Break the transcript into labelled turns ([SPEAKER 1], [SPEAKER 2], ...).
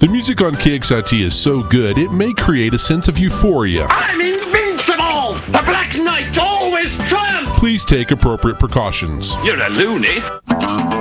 [SPEAKER 1] The music on KXIT is so good, it may create a sense of euphoria.
[SPEAKER 2] I'm invincible! The Black Knight always triumphs!
[SPEAKER 1] Please take appropriate precautions.
[SPEAKER 2] You're a loony.